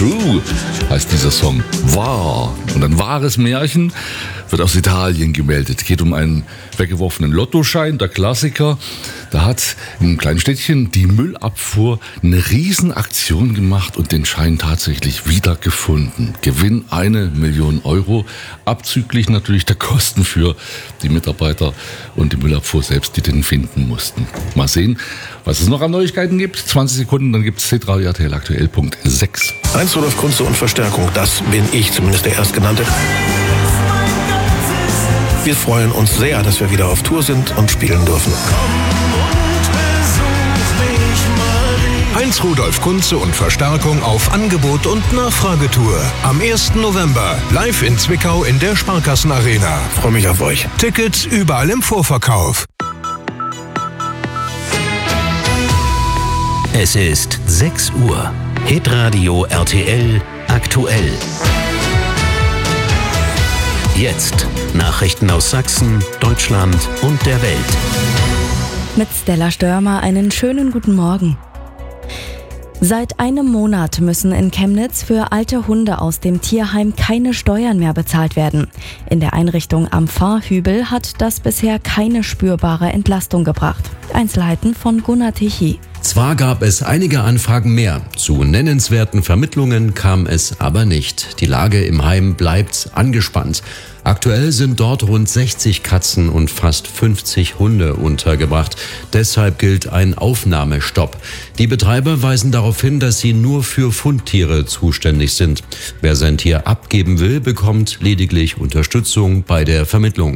True heißt dieser Song. Wahr. Und ein wahres Märchen wird aus Italien gemeldet. Geht um einen weggeworfenen Lottoschein, der Klassiker. Da hat in einem kleinen Städtchen die Müllabfuhr eine Riesenaktion gemacht und den Schein tatsächlich wiedergefunden. Gewinn 1 Million Euro, abzüglich natürlich der Kosten für die Mitarbeiter und die Müllabfuhr selbst, die den finden mussten. Mal sehen, was es noch an Neuigkeiten gibt. 20 Sekunden, dann gibt es C3 RTL aktuell Punkt 6. Heinz Rudolf Kunze und Verstärkung, das bin ich, zumindest der Erstgenannte. Wir freuen uns sehr, dass wir wieder auf Tour sind und spielen dürfen. Heinz Rudolf Kunze und Verstärkung auf Angebot und Nachfragetour. Am 1. November live in Zwickau in der Sparkassenarena. Freue mich auf euch. Tickets überall im Vorverkauf. Es ist 6 Uhr. Hitradio RTL aktuell. Jetzt Nachrichten aus Sachsen, Deutschland und der Welt. Mit Stella Störmer einen schönen guten Morgen. Seit einem Monat müssen in Chemnitz für alte Hunde aus dem Tierheim keine Steuern mehr bezahlt werden. In der Einrichtung am Fahrhübel hat das bisher keine spürbare Entlastung gebracht. Einzelheiten von Gunnar Tichy. Zwar gab es einige Anfragen mehr, zu nennenswerten Vermittlungen kam es aber nicht. Die Lage im Heim bleibt angespannt. Aktuell sind dort rund 60 Katzen und fast 50 Hunde untergebracht. Deshalb gilt ein Aufnahmestopp. Die Betreiber weisen darauf hin, dass sie nur für Fundtiere zuständig sind. Wer sein Tier abgeben will, bekommt lediglich Unterstützung bei der Vermittlung.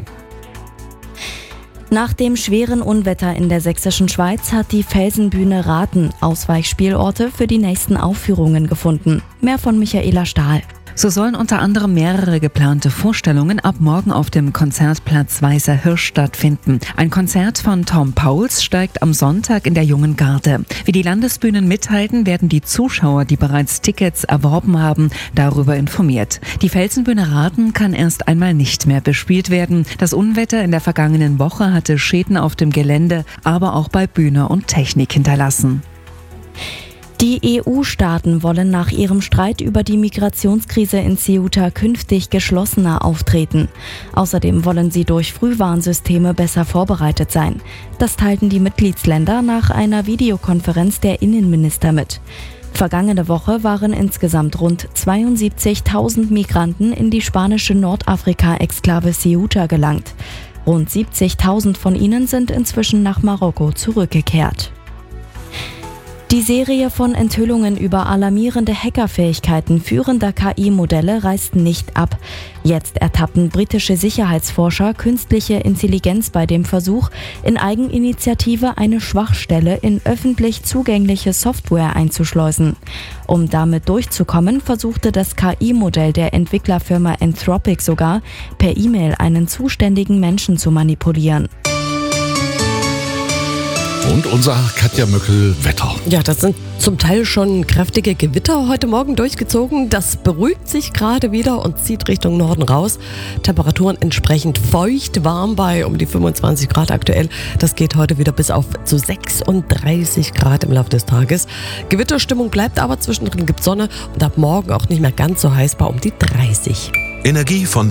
Nach dem schweren Unwetter in der sächsischen Schweiz hat die Felsenbühne Rathen Ausweichspielorte für die nächsten Aufführungen gefunden. Mehr von Michaela Stahl. So sollen unter anderem mehrere geplante Vorstellungen ab morgen auf dem Konzertplatz Weißer Hirsch stattfinden. Ein Konzert von Tom Pauls steigt am Sonntag in der Jungen Garde. Wie die Landesbühnen mitteilten, werden die Zuschauer, die bereits Tickets erworben haben, darüber informiert. Die Felsenbühne Rathen kann erst einmal nicht mehr bespielt werden. Das Unwetter in der vergangenen Woche hatte Schäden auf dem Gelände, aber auch bei Bühne und Technik hinterlassen. Die EU-Staaten wollen nach ihrem Streit über die Migrationskrise in Ceuta künftig geschlossener auftreten. Außerdem wollen sie durch Frühwarnsysteme besser vorbereitet sein. Das teilten die Mitgliedsländer nach einer Videokonferenz der Innenminister mit. Vergangene Woche waren insgesamt rund 72.000 Migranten in die spanische Nordafrika-Exklave Ceuta gelangt. Rund 70.000 von ihnen sind inzwischen nach Marokko zurückgekehrt. Die Serie von Enthüllungen über alarmierende Hackerfähigkeiten führender KI-Modelle reißt nicht ab. Jetzt ertappten britische Sicherheitsforscher künstliche Intelligenz bei dem Versuch, in Eigeninitiative eine Schwachstelle in öffentlich zugängliche Software einzuschleusen. Um damit durchzukommen, versuchte das KI-Modell der Entwicklerfirma Anthropic sogar, per E-Mail einen zuständigen Menschen zu manipulieren. Und unser Katja Möckel-Wetter. Ja, das sind zum Teil schon kräftige Gewitter heute Morgen durchgezogen. Das beruhigt sich gerade wieder und zieht Richtung Norden raus. Temperaturen entsprechend feucht, warm bei um die 25 Grad aktuell. Das geht heute wieder bis auf zu 36 Grad im Laufe des Tages. Gewitterstimmung bleibt aber, zwischendrin gibt Sonne und ab morgen auch nicht mehr ganz so heiß bei um die 30. Energie von